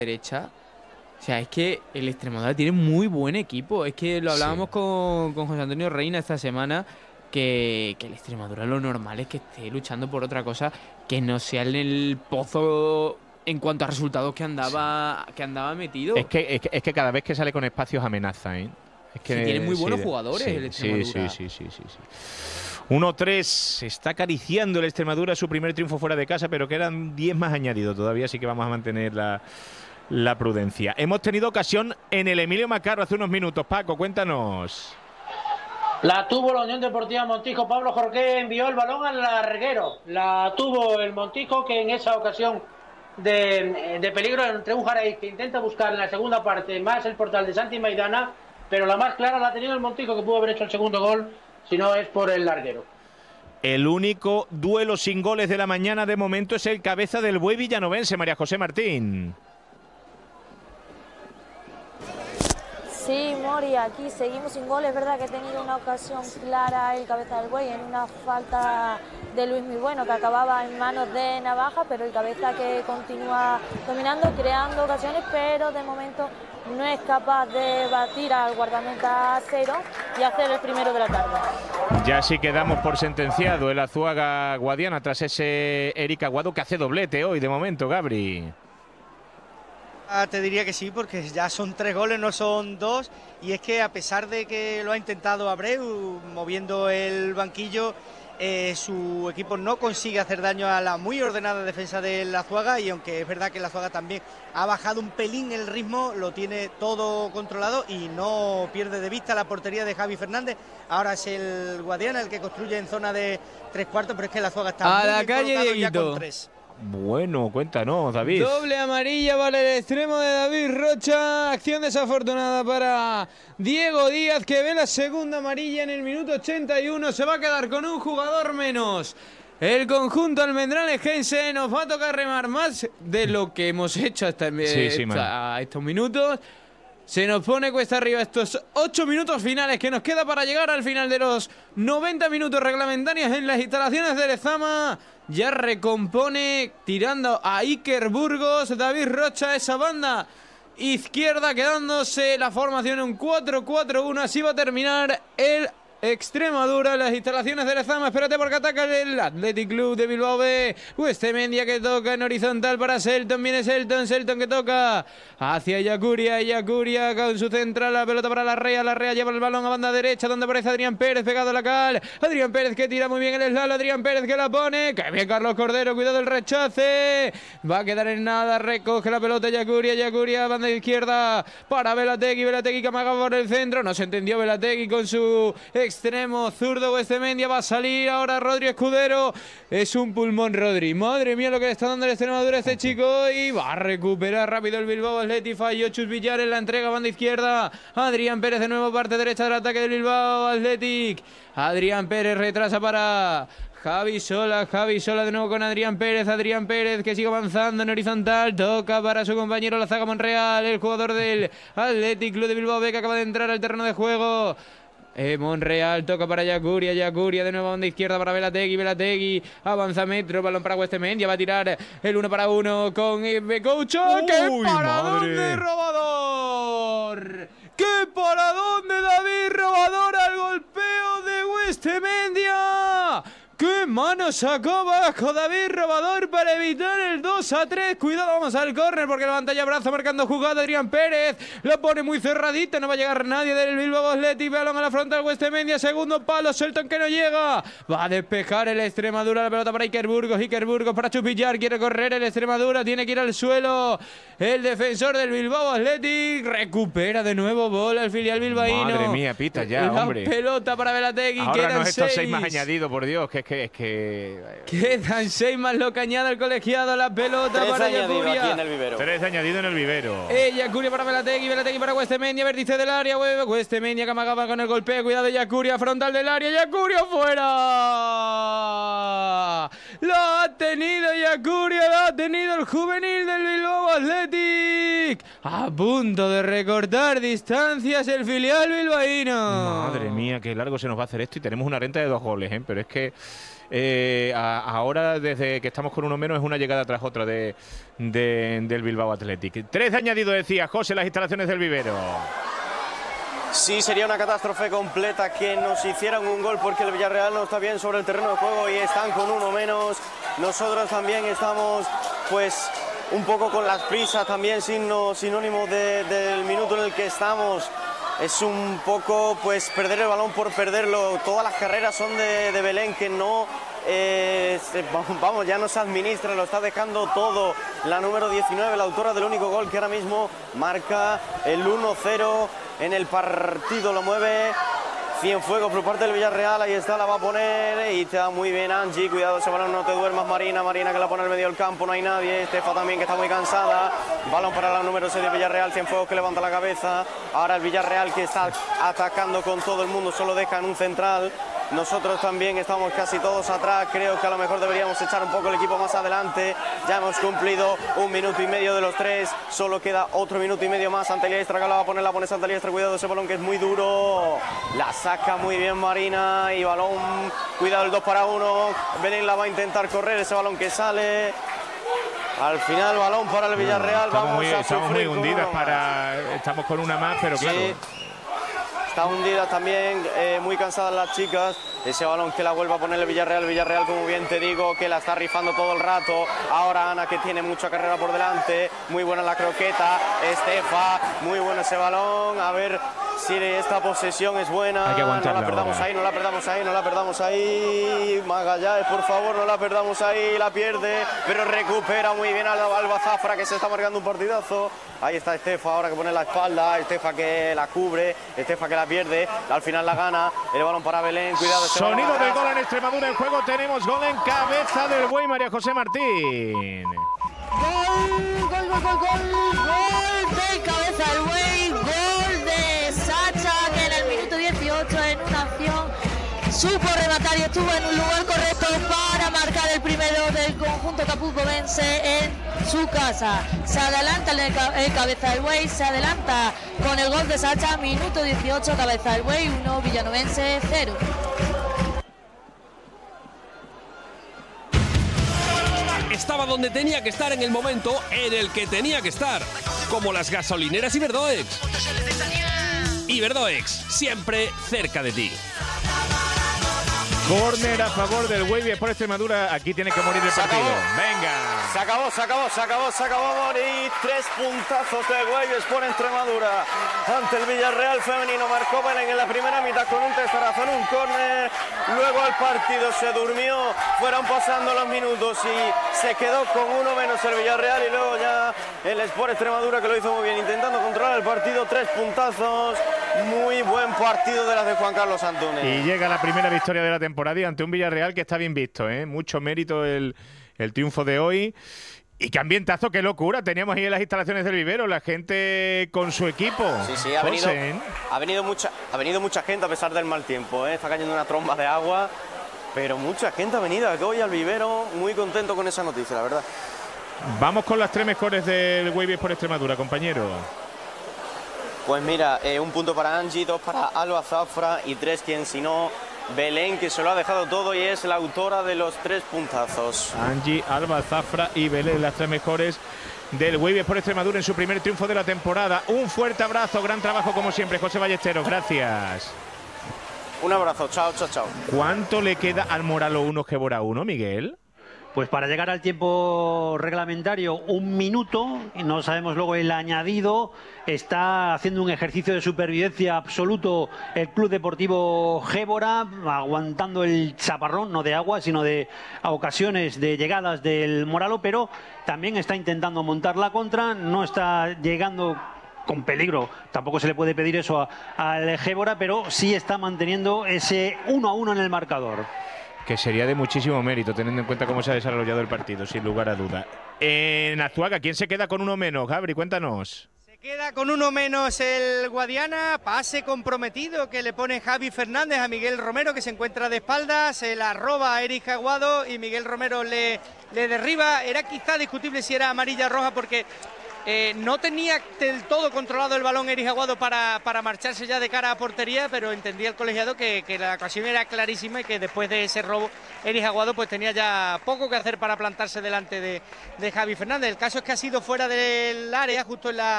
derecha. O sea, es que el Extremadura tiene muy buen equipo. Es que lo hablábamos con José Antonio Reina esta semana, que el Extremadura lo normal es que esté luchando por otra cosa, que no sea en el pozo en cuanto a resultados que andaba metido. Es que cada vez que sale con espacios amenaza, ¿eh? Es que tiene muy buenos jugadores el Extremadura. Sí. 1-3, se está acariciando el Extremadura su primer triunfo fuera de casa, pero quedan 10 más añadidos todavía, así que vamos a mantener la prudencia. Hemos tenido ocasión en el Emilio Macarro hace unos minutos. Paco, cuéntanos. La tuvo la Unión Deportiva Montijo. Pablo Jorqué envió el balón al larguero. La tuvo el Montijo, que en esa ocasión de peligro entre un Jaraíz que intenta buscar en la segunda parte más el portal de Santi Maidana, pero la más clara la ha tenido el Montijo, que pudo haber hecho el segundo gol si no es por el larguero. El único duelo sin goles de la mañana de momento es el cabeza del Buey villanovense, María José Martín. Sí, Mori, aquí seguimos sin goles. Es verdad que ha tenido una ocasión clara el cabeza del Buey en una falta de Luis Muy Bueno que acababa en manos de Navaja, pero el cabeza que continúa dominando, creando ocasiones, pero de momento no es capaz de batir al guardameta cero y hacer el primero de la tarde. Ya sí quedamos por sentenciado el Azuaga Guadiana tras ese Eric Aguado que hace doblete hoy de momento, Gabri. Te diría que sí, porque ya son 3 goles, no son 2, y es que a pesar de que lo ha intentado Abreu moviendo el banquillo, su equipo no consigue hacer daño a la muy ordenada defensa del Azuaga, y aunque es verdad que el Azuaga también ha bajado un pelín el ritmo, lo tiene todo controlado y no pierde de vista la portería de Javi Fernández. Ahora es el Guadiana el que construye en zona de 3/4, pero es que el Azuaga está a muy la bien calle, colocado Dieguito. ya con 3. Bueno, cuéntanos, David. Doble amarilla para el extremo de David Rocha. Acción desafortunada para Diego Díaz, que ve la segunda amarilla en el minuto 81. Se va a quedar con un jugador menos. El conjunto almendralejense. Nos va a tocar remar más de lo que hemos hecho hasta estos minutos. Se nos pone cuesta arriba estos 8 minutos finales que nos queda para llegar al final de los 90 minutos reglamentarios en las instalaciones de Lezama. Ya recompone tirando a Iker Burgos, David Rocha, esa banda izquierda, quedándose la formación en un 4-4-1. Así va a terminar el Extremadura en las instalaciones de Lezama. Espérate porque ataca el Athletic Club de Bilbao B. Westemendia que toca en horizontal para Selton. Viene Selton que toca hacia Yacuria. Yacuria con su central, la pelota para Larrea. Larrea lleva el balón a banda derecha donde aparece Adrián Pérez pegado a la cal. Adrián Pérez que tira muy bien el slalom. Adrián Pérez que la pone. Que bien Carlos Cordero. Cuidado el rechace. Va a quedar en nada. Recoge la pelota Yacuria. Yacuria banda izquierda para Belategui. Belategui que amaga por el centro. No se entendió Belategui con su extremo zurdo. Westemendia va a salir ahora Rodri Escudero. Es un pulmón Rodri. Madre mía lo que le está dando el Extremadura a este chico. Y va a recuperar rápido el Bilbao Athletic. Falló Chus Villar en la entrega banda izquierda. Adrián Pérez de nuevo parte derecha del ataque del Bilbao Athletic. Adrián Pérez retrasa para Javi Sola de nuevo con Adrián Pérez que sigue avanzando en horizontal, toca para su compañero la zaga Monreal, el jugador del Athletic Club de Bilbao B que acaba de entrar al terreno de juego. Monreal toca para Yacuria de nuevo a banda izquierda para Belategui avanza metro, balón para Westemendia, va a tirar el 1-1 con Becoucho. ¡Qué paradón de Robador! ¡Qué paradón de David Robador al golpeo de Westemendia! ¡Qué mano sacó bajo David Robador para evitar el 2-3! Cuidado, vamos al córner porque levanta ya brazo marcando jugada Adrián Pérez. Lo pone muy cerradita, no va a llegar nadie del Bilbao Athletic. Balón a la frontal Westemendia, segundo palo, Selton que no llega. Va a despejar el Extremadura, la pelota para Iker Burgos para Chupillar, quiere correr el Extremadura, tiene que ir al suelo. El defensor del Bilbao Athletic recupera de nuevo bola el filial bilbaíno. Madre mía, pita ya, hombre. La pelota para Belategui, ahora quedan no es estos 6 más añadidos, por Dios, que quedan 6 más lo que añade el colegiado. La pelota para Yacuria. 3 añadido en el vivero. Yacuria para Belategui para Westemendia, vértice del área. Westemendia que amagaba con el golpeo. Cuidado de Yacuria, frontal del área. Yacuria fuera. Lo ha tenido Yacuria, lo ha tenido el juvenil del Bilbao Athletic. Athletic. A punto de recortar distancias el filial bilbaíno. Madre mía, qué largo se nos va a hacer esto y tenemos una renta de 2 goles, ¿eh? Pero es que ahora, desde que estamos con uno menos, es una llegada tras otra del Bilbao Athletic. 3 de añadido, decía José, las instalaciones del vivero. Sí, sería una catástrofe completa que nos hicieran un gol porque el Villarreal no está bien sobre el terreno de juego y están con uno menos. Nosotros también estamos, pues, un poco con las prisas, también sinónimo del minuto en el que estamos. Es un poco, pues, perder el balón por perderlo. Todas las carreras son de Belén, que no, vamos, ya no se administra, lo está dejando todo. La número 19, la autora del único gol que ahora mismo marca el 1-0 en el partido, lo mueve Cienfuegos por parte del Villarreal. Ahí está, la va a poner y te da muy bien Angie. Cuidado ese balón, no te duermas, Marina que la pone al medio del campo, no hay nadie. Estefa también, que está muy cansada. Balón para la número 6 del Villarreal. Cienfuegos que levanta la cabeza. Ahora el Villarreal, que está atacando con todo el mundo, solo deja en un central. Nosotros también estamos casi todos atrás. Creo que a lo mejor deberíamos echar un poco el equipo más adelante. Ya hemos cumplido 1 minuto y medio de los 3. Solo queda otro minuto y medio más. Santeliestra, que la va a poner, la pone Santeliestra. Cuidado ese balón, que es muy duro. La saca muy bien Marina. Y balón, cuidado el 2 para 1. Belén la va a intentar correr, ese balón que sale. Al final, balón para el Villarreal. Estamos muy hundidas estamos con una más, pero claro. Sí. Está hundida también, muy cansadas las chicas. Ese balón que la vuelve a poner el Villarreal. Villarreal, como bien te digo, que la está rifando todo el rato. Ahora Ana, que tiene mucha carrera por delante. Muy buena la croqueta. Estefa, muy bueno ese balón. A ver si esta posesión es buena. Hay que aguantarla. No la perdamos ahí, no la perdamos ahí, no la perdamos ahí. Magallanes, por favor, no la perdamos ahí. La pierde, pero recupera muy bien Alba Zafra, que se está marcando un partidazo. Ahí está Estefa, ahora que pone la espalda. Estefa que la cubre. Estefa que la pierde. Al final la gana. El balón para Belén. Cuidado. Sonido del gol en Extremadura en juego. Tenemos gol en cabeza del Buey, María José Martín. Gol de cabeza del Buey. Gol de Sacha, que en el minuto 18, en una acción, supo rematar y estuvo en un lugar correcto para marcar el primero del conjunto capuzcovense en su casa. Se adelanta el cabeza del Buey, se adelanta con el gol de Sacha, minuto 18, cabeza del Buey 1, Villanovense 0. Estaba donde tenía que estar en el momento en el que tenía que estar, como las gasolineras Iberdoex. Iberdoex, siempre cerca de ti. Córner a favor del Wavy por Extremadura. Aquí tiene que morir el partido. Venga. Se acabó morir. 3 puntazos del Wavy por Extremadura ante el Villarreal femenino. Marcó Belén en la primera mitad con un testarazo en un córner. Luego el partido se durmió. Fueron pasando los minutos y se quedó con uno menos el Villarreal. Y luego ya el Sport Extremadura, que lo hizo muy bien, intentando controlar el partido. 3 puntazos. Muy buen partido de las de Juan Carlos Antunes. Y llega la primera victoria de la temporada ante un Villarreal que está bien visto, ¿eh? Mucho mérito el triunfo de hoy. Y qué ambientazo, qué locura. Teníamos ahí en las instalaciones del vivero, la gente con su equipo. Sí, ha venido mucha gente a pesar del mal tiempo, ¿eh? Está cayendo una tromba de agua, pero mucha gente ha venido aquí hoy al vivero. Muy contento con esa noticia, la verdad. Vamos con las 3 mejores del Wavy por Extremadura, compañero. Pues mira, 1 punto para Angie, 2 para Alba Zafra y 3, quien si no, Belén, que se lo ha dejado todo y es la autora de los 3 puntazos. Angie, Alba Zafra y Belén, las 3 mejores del Wavy por Extremadura en su primer triunfo de la temporada. Un fuerte abrazo, gran trabajo como siempre, José Ballesteros, gracias. Un abrazo, chao. ¿Cuánto le queda al Moralo 1 Gébora 1, Miguel? Pues para llegar al tiempo reglamentario, 1 minuto, y no sabemos luego el añadido. Está haciendo un ejercicio de supervivencia absoluto el Club Deportivo Gébora, aguantando el chaparrón, no de agua, sino de a ocasiones de llegadas del Moralo, pero también está intentando montar la contra, no está llegando con peligro, tampoco se le puede pedir eso al Gébora, pero sí está manteniendo ese 1-1 en el marcador. Que sería de muchísimo mérito, teniendo en cuenta cómo se ha desarrollado el partido, sin lugar a duda. En Azuaga, ¿quién se queda con 1 menos? Gabri, cuéntanos. Se queda con 1 menos el Guadiana, pase comprometido que le pone Javi Fernández a Miguel Romero, que se encuentra de espaldas, se la roba a Eric Aguado y Miguel Romero le derriba. Era quizá discutible si era amarilla o roja, porque No tenía del todo controlado el balón Eric Aguado para marcharse ya de cara a portería, pero entendía el colegiado que la ocasión era clarísima y que después de ese robo Eric Aguado pues tenía ya poco que hacer para plantarse delante de Javi Fernández. El caso es que ha sido fuera del área, justo en la